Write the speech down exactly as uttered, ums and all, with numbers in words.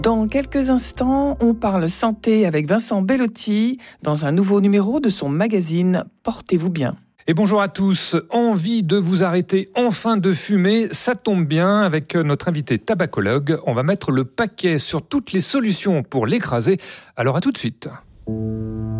Dans quelques instants, on parle santé avec Vincent Bellotti dans un nouveau numéro de son magazine Portez-vous bien. Et bonjour à tous. Envie de vous arrêter enfin de fumer, ça tombe bien avec notre invité tabacologue. On va mettre le paquet sur toutes les solutions pour l'écraser. Alors à tout de suite.